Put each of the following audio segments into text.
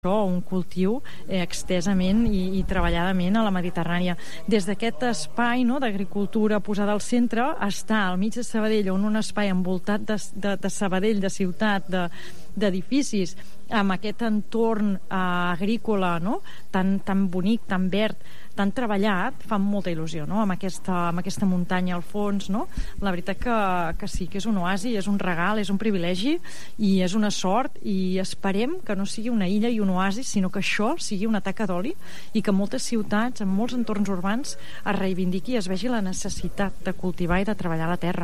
un cultiu extensament i treballadament a la Mediterrània. Des d'aquest espai, no, d'agricultura posada al centre, està al mig de Sabadell, on un espai envoltat de Sabadell, de ciutat, d'edificis, amb aquest entorn agrícola, no, tan bonic, tan verd, tan treballat, fa molta il·lusió, no? Amb aquesta muntanya al fons, no? La veritat que sí, que és un oasi, és un regal, és un privilegi i és una sort, i esperem que no sigui una illa i un oasi, sinó que això sigui una taca d'oli i que moltes ciutats, en molts entorns urbans, es reivindiqui i es vegi la necessitat de cultivar i de treballar la terra.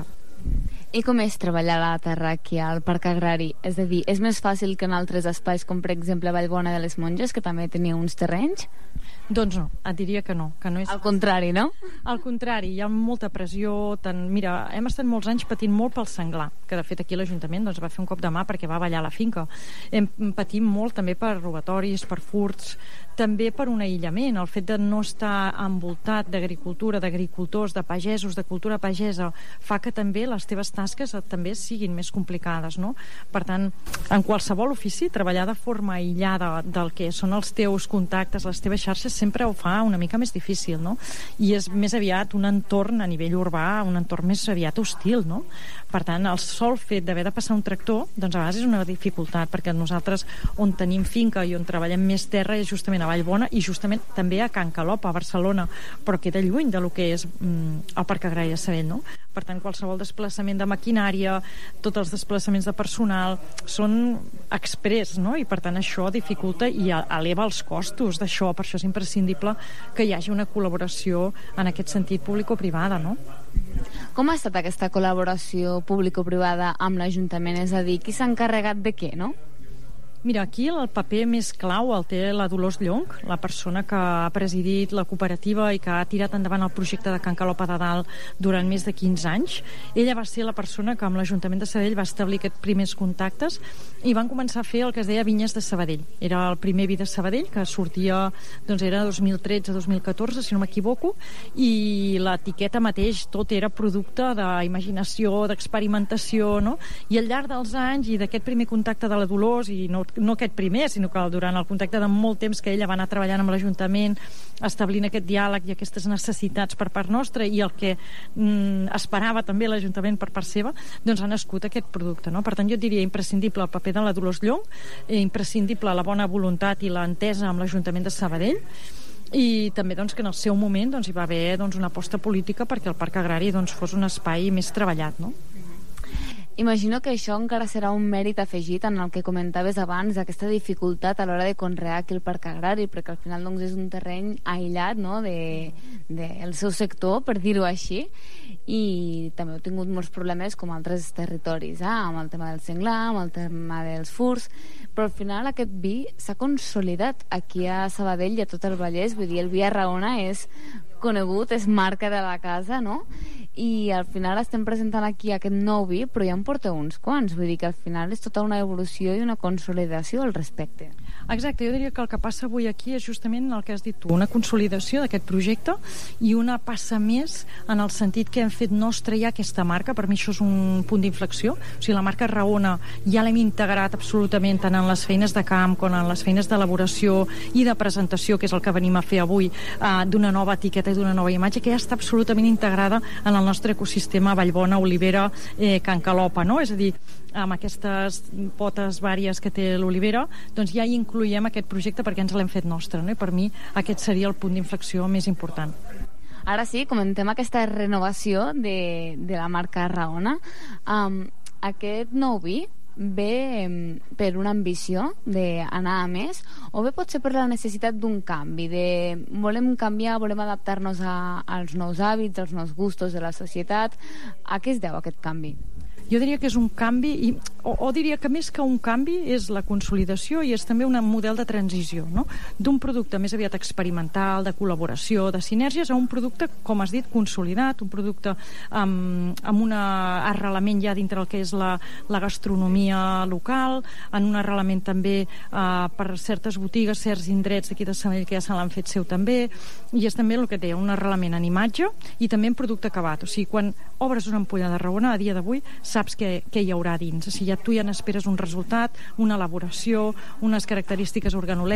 I com és treballar la terra aquí al Parc Agrari? És a dir, és més fàcil que en altres espais, com per exemple Vallbona de les Monges, que també tenia uns terrenys? Doncs no, et diria que no és... Al contrari, no? Al contrari, hi ha molta pressió. Mira, hem estat molts anys patint molt pel senglar, que de fet aquí l'Ajuntament va fer un cop de mà perquè va ballar la finca. Hem patit molt també per robatoris, per furts, també per un aïllament. El fet de no estar envoltat d'agricultura, d'agricultors, de pagesos, de cultura pagesa, fa que també les teves tasques també siguin més complicades, no? Per tant, en qualsevol ofici, treballar de forma aïllada del que són els teus contactes, les teves xarxes, sempre ho fa una mica més difícil, no? I és més aviat un entorn a nivell urbà, un entorn més aviat hostil, no? Per tant, el sol fet d'haver de passar un tractor, doncs a vegades és una dificultat, perquè nosaltres on tenim finca i on treballem més terra és justament a Vallbona i justament també a Can Calop, a Barcelona, però queda lluny de lo que és el Parc Agrari de Sabadell, no? Per tant, qualsevol desplaçament de maquinària, tots els desplaçaments de personal són express, no? I per tant això dificulta i eleva els costos d'això. Per això és imprescindible que hi hagi una col·laboració en aquest sentit público-privada, no? Com ha estat aquesta col·laboració público-privada amb l'Ajuntament? És a dir, qui s'ha encarregat de què, no? Mira, aquí el paper més clau el té la Dolors Llonch, la persona que ha presidit la cooperativa i que ha tirat endavant el projecte de Can Calop de Dalt durant més de 15 anys. Ella va ser la persona que amb l'Ajuntament de Sabadell va establir aquests primers contactes i van començar a fer el que es deia Vinyes de Sabadell. Era el primer vi de Sabadell, que sortia, doncs era 2013-2014, si no m'equivoco, i l'etiqueta mateix, tot era producte d'imaginació, d'experimentació, no? I al llarg dels anys i d'aquest primer contacte de la Dolors, i no aquest primer, sinó que durant el contacte de molt temps que ella va anar treballant amb l'Ajuntament, establint aquest diàleg i aquestes necessitats per part nostra i el que esperava també l'Ajuntament per part seva, doncs ha nascut aquest producte, no? Per tant, jo diria imprescindible el paper de la Dolors Llonch, imprescindible la bona voluntat i l'entesa amb l'Ajuntament de Sabadell, i també doncs, que en el seu moment doncs, hi va haver doncs, una aposta política perquè el Parc Agrari doncs, fos un espai més treballat, no? Imagino que això encara serà un mèrit afegit en el que comentaves abans, aquesta dificultat a l'hora de conrear aquí el Parc Agrari, perquè al final doncs, és un terreny aïllat, no?, del seu sector, per dir-ho així, i també heu tingut molts problemes com altres territoris, amb el tema del senglar, amb el tema dels furts, però al final aquest vi s'ha consolidat aquí a Sabadell i a tot el Vallès. Vull dir, el vi Arraona és conegut, és marca de la casa, no? I al final estem presentant aquí aquest nou vi, però ja en porteu uns quants, vull dir que al final és tota una evolució i una consolidació al respecte. Exacte, jo diria que el que passa avui aquí és justament el que has dit tu, una consolidació d'aquest projecte i una passa més en el sentit que hem fet nostra ja aquesta marca. Per mi això és un punt d'inflexió, o sigui, la marca Arraona ja l'hem integrat absolutament tant en les feines de camp com en les feines d'elaboració i de presentació, que és el que venim a fer avui, d'una nova etiqueta i d'una nova imatge que ja està absolutament integrada en el nostre ecosistema Vallbona, Olivera, Can Calopa, no? És a dir, amb aquestes potes vàries que té l'olivera, doncs ja hi incloïm aquest projecte perquè ens l'hem fet nostre, no? I per mi aquest seria el punt d'inflexió més important. Ara sí, comentem aquesta renovació de la marca Arraona. Aquest nou vi ve per una ambició d'anar a més, o bé pot ser per la necessitat d'un canvi, de volem canviar, volem adaptar-nos als nous hàbits, als nous gustos de la societat. A què es deu aquest canvi? Jo diria que és un canvi, o diria que més que un canvi és la consolidació i és també un model de transició, no? D'un producte més aviat experimental, de col·laboració, de sinergies, a un producte, com has dit, consolidat, un producte amb un arrelament ja dintre el que és la gastronomia local, en un arrelament també per certes botigues, certs indrets d'aquí de Sabadell que ja se l'han fet seu també, i és també el que té, un arrelament en imatge i també en producte acabat. O sigui, quan obres una ampolla de Arraona, a dia d'avui saps què hi haurà dins. O sigui, tu ja n'esperes un resultat, una elaboració, unes característiques organolèptiques